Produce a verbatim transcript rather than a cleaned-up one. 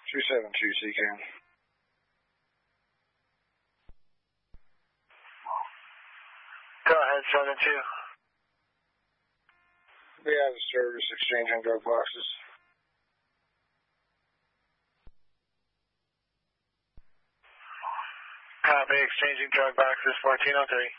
two seven two, C C A M. Go ahead, seven two. We have a service exchanging drug boxes. Copy, exchanging drug boxes, fourteen oh three.